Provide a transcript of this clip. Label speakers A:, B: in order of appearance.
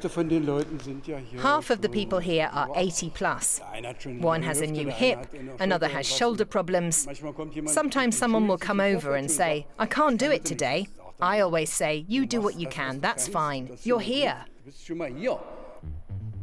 A: Half of the people here are 80 plus. One has a new hip, another has shoulder problems. Sometimes someone will come over and say, "I can't do it today." I always say, "You do what you can, that's fine. You're here."